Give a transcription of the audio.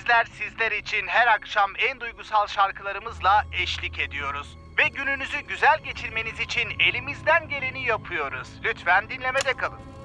bizler sizler için her akşam en duygusal şarkılarımızla eşlik ediyoruz. Ve gününüzü güzel geçirmeniz için elimizden geleni yapıyoruz. Lütfen dinlemede kalın.